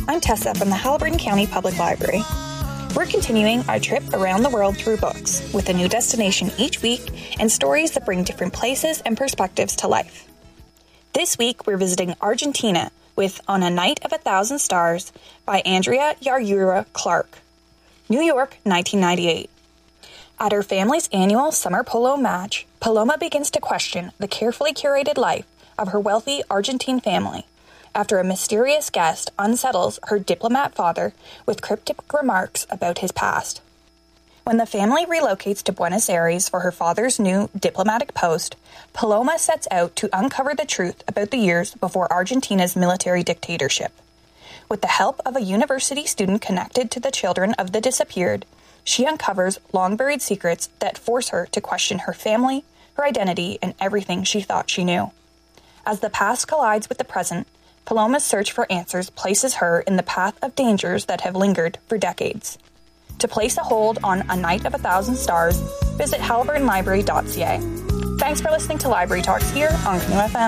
I'm Tessa from the Haliburton County Public Library. We're continuing our trip around the world through books, with a new destination each week and stories that bring different places and perspectives to life. This week, we're visiting Argentina with On a Night of 1,000 Stars by Andrea Yarura Clark. New York, 1998. At her family's annual summer polo match, Paloma begins to question the carefully curated life of her wealthy Argentine family after a mysterious guest unsettles her diplomat father with cryptic remarks about his past. When the family relocates to Buenos Aires for her father's new diplomatic post, Paloma sets out to uncover the truth about the years before Argentina's military dictatorship. With the help of a university student connected to the children of the disappeared, she uncovers long-buried secrets that force her to question her family, her identity, and everything she thought she knew. As the past collides with the present, Paloma's search for answers places her in the path of dangers that have lingered for decades. To place a hold on A Night of 1,000 Stars, visit haliburtonlibrary.ca. Thanks for listening to Library Talks here on Canoe FM.